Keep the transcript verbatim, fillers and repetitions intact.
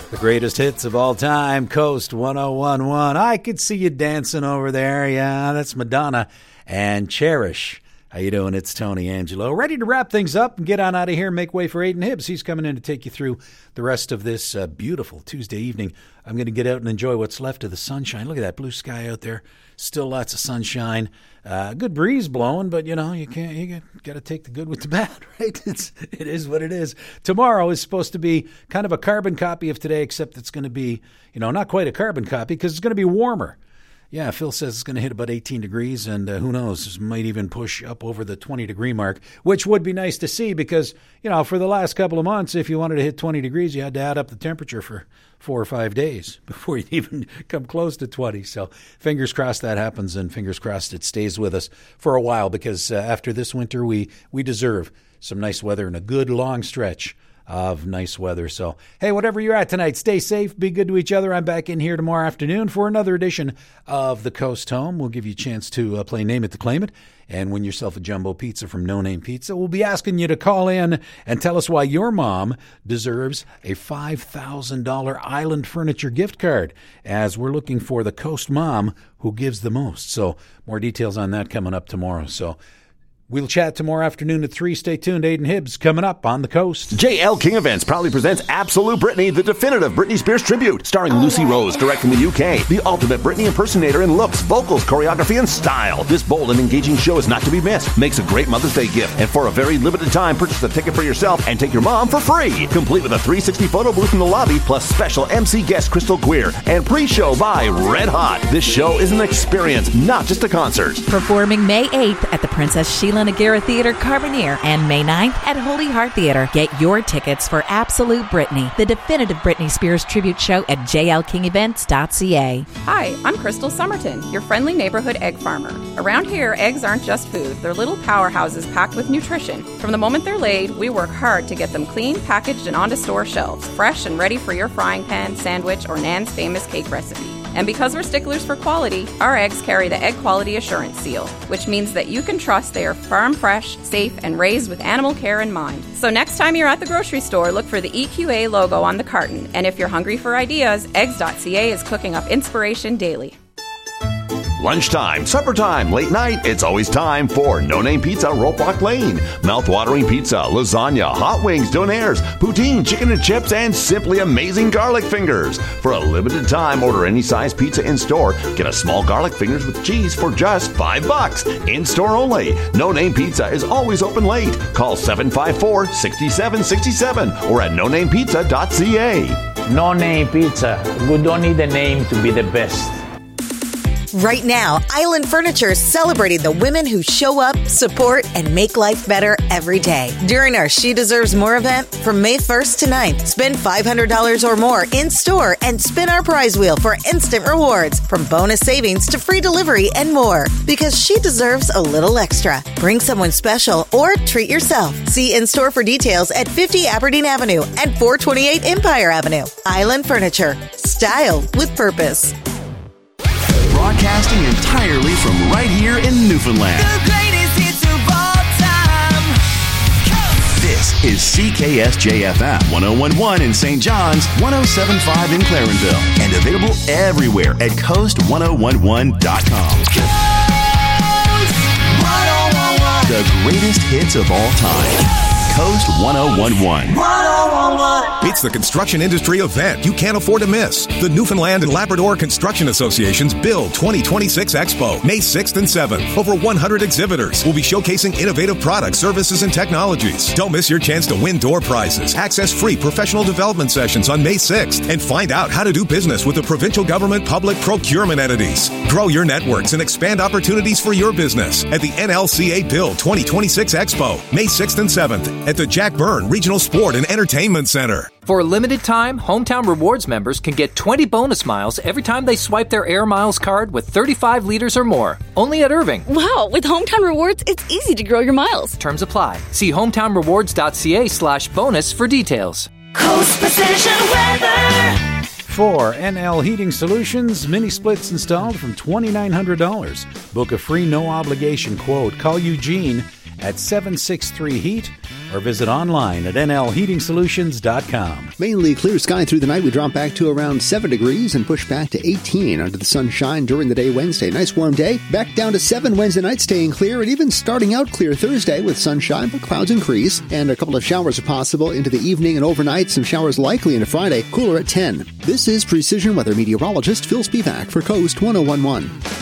The greatest hits of all time, Coast one oh one point one. I could see you dancing over there. Yeah, that's Madonna and Cherish. How you doing? It's Tony Angelo. Ready to wrap things up and get on out of here and make way for Aiden Hibbs. He's coming in to take you through the rest of this uh, beautiful Tuesday evening. I'm going to get out and enjoy what's left of the sunshine. Look at that blue sky out there. Still lots of sunshine. Uh, good breeze blowing, but, you know, you can't. You got to take the good with the bad, right? It's, it is what it is. Tomorrow is supposed to be kind of a carbon copy of today, except it's going to be, you know, not quite a carbon copy because it's going to be warmer. Yeah, Phil says it's going to hit about eighteen degrees, and uh, who knows, this might even push up over the twenty-degree mark, which would be nice to see because, you know, for the last couple of months, if you wanted to hit twenty degrees, you had to add up the temperature for four or five days before you'd even come close to twenty. So fingers crossed that happens, and fingers crossed it stays with us for a while because uh, after this winter, we, we deserve some nice weather and a good long stretch of nice weather. So, hey, whatever you're at tonight, stay safe, be good to each other. I'm back in here tomorrow afternoon for another edition of The Coast Home. We'll give you a chance to uh, play Name It to Claim It and win yourself a jumbo pizza from No Name Pizza. We'll be asking you to call in and tell us why your mom deserves a five thousand dollars Island Furniture gift card, as we're looking for the Coast mom who gives the most. So more details on that coming up tomorrow. So we'll chat tomorrow afternoon at three. Stay tuned. Aiden Hibbs coming up on the Coast. J L King Events proudly presents Absolute Britney, the definitive Britney Spears tribute, starring All Lucy right. Rose, direct from the U K. The ultimate Britney impersonator in looks, vocals, choreography, and style. This bold and engaging show is not to be missed. Makes a great Mother's Day gift. And for a very limited time, purchase a ticket for yourself and take your mom for free. Complete with a three sixty photo booth in the lobby, plus special M C guest Crystal Queer, and pre-show by Red Hot. This show is an experience, not just a concert. Performing May eighth at the Princess Sheila Nagara Theater, Carbonear, and May ninth at Holy Heart Theater. Get your tickets for Absolute Britney, the definitive Britney Spears tribute show at j l king events dot c a. Hi, I'm Crystal Somerton, your friendly neighborhood egg farmer. Around here, eggs aren't just food. They're little powerhouses packed with nutrition. From the moment they're laid, we work hard to get them clean, packaged, and onto store shelves, fresh and ready for your frying pan, sandwich, or Nan's famous cake recipe. And because we're sticklers for quality, our eggs carry the Egg Quality Assurance Seal, which means that you can trust they are farm fresh, safe, and raised with animal care in mind. So next time you're at the grocery store, look for the E Q A logo on the carton. And if you're hungry for ideas, eggs dot c a is cooking up inspiration daily. Lunchtime, supper time, late night, it's always time for No Name Pizza, Ropelock Lane. Mouth-watering pizza, lasagna, hot wings, donaires, poutine, chicken and chips, and simply amazing garlic fingers. For a limited time, order any size pizza in-store. Get a small garlic fingers with cheese for just five bucks. In-store only. No Name Pizza is always open late. Call seven five four, six seven six seven or at no name pizza dot c a. No Name Pizza. We don't need a name to be the best. Right now, Island Furniture is celebrating the women who show up, support, and make life better every day. During our She Deserves More event from May first to ninth, spend five hundred dollars or more in-store and spin our prize wheel for instant rewards, from bonus savings to free delivery and more. Because she deserves a little extra. Bring someone special or treat yourself. See in-store for details at fifty Aberdeen Avenue and four twenty-eight Empire Avenue. Island Furniture. Style with purpose. Broadcasting entirely from right here in Newfoundland. The greatest hits of all time. Coast. This is C K S J F M one oh one point one in Saint John's, one oh seven point five in Clarenville, and available everywhere at coast one oh one one dot com. Coast one oh one one. The greatest hits of all time. Coast one oh one one. one oh one one. It's the construction industry event you can't afford to miss. The Newfoundland and Labrador Construction Association's Build twenty twenty-six Expo, May sixth and seventh. Over one hundred exhibitors will be showcasing innovative products, services, and technologies. Don't miss your chance to win door prizes. Access free professional development sessions on May sixth and find out how to do business with the provincial government public procurement entities. Grow your networks and expand opportunities for your business at the N L C A Build twenty twenty-six Expo, May sixth and seventh at the Jack Byrne Regional Sport and Entertainment Center. For a limited time, Hometown Rewards members can get twenty bonus miles every time they swipe their Air Miles card with thirty-five liters or more. Only at Irving. Wow, with Hometown Rewards, it's easy to grow your miles. Terms apply. See hometown rewards dot c a slash bonus for details. Coast Precision Weather. For N L Heating Solutions, mini splits installed from twenty-nine hundred dollars. Book a free no-obligation quote. Call Eugene at seven six three heat or visit online at n l heating solutions dot com. Mainly clear sky through the night. We drop back to around seven degrees and push back to eighteen under the sunshine during the day Wednesday. Nice warm day. Back down to seven Wednesday night, staying clear, and even starting out clear Thursday with sunshine, but clouds increase. And a couple of showers are possible into the evening and overnight. Some showers likely into Friday. Cooler at ten. This is Precision Weather Meteorologist Phil Spivak for Coast one oh one one.